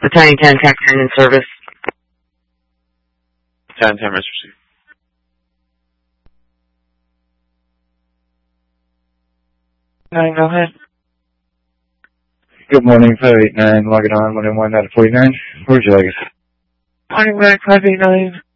Battalion 10, Captain in service. Battalion 10, rest receive. Go ahead. Good morning, 589, logging on, 191 out of 49. Where'd you like us? Morning, Mac 589.